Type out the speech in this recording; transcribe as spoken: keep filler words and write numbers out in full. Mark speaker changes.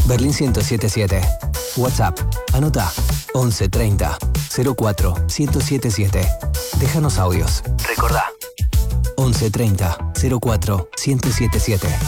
Speaker 1: Berlín ciento setenta y siete. WhatsApp. Anota once treinta cero cuatro ciento setenta y siete. Déjanos audios. Recordá. once treinta cero cuatro ciento setenta y siete.